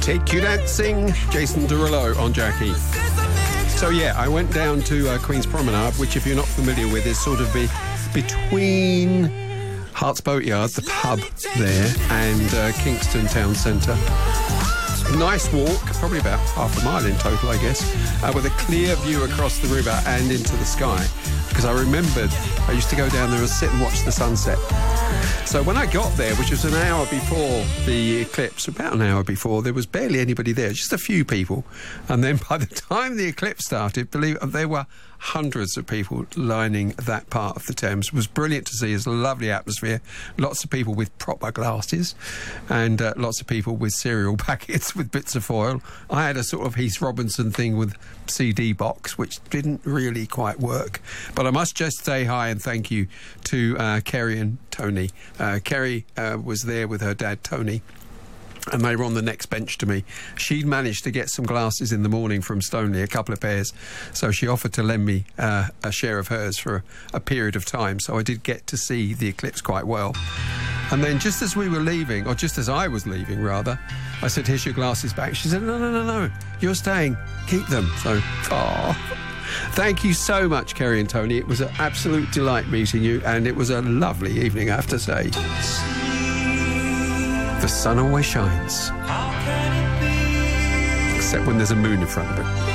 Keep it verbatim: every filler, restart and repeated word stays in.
Take You Dancing, Jason Derulo on Jackie. So yeah, I went down to uh, Queen's Promenade, which if you're not familiar with is sort of be between Hart's Boatyard, the pub there, and uh, Kingston Town Centre. Nice walk, probably about half a mile in total, I guess, uh, with a clear view across the river and into the sky. Because I remembered I used to go down there and sit and watch the sunset. So when I got there, which was an hour before the eclipse, about an hour before, there was barely anybody there, just a few people. And then by the time the eclipse started, believe it, there were hundreds of people lining that part of the Thames. It was brilliant to see. It's a lovely atmosphere. Lots of people with proper glasses and uh, lots of people with cereal packets with bits of foil. I had a sort of Heath Robinson thing with C D box, which didn't really quite work. But I must just say hi and thank you to uh, Kerry and Tony. Uh, Kerry uh, was there with her dad, Tony, and they were on the next bench to me. She'd managed to get some glasses in the morning from Stoneleigh, a couple of pairs, so she offered to lend me uh, a share of hers for a, a period of time, so I did get to see the eclipse quite well. And then just as we were leaving, or just as I was leaving rather, I said, here's your glasses back. She said, no, no, no, no, you're staying, keep them. So, oh, thank you so much, Kerry and Tony. It was an absolute delight meeting you, and it was a lovely evening, I have to say. The sun always shines. Except when there's a moon in front of it.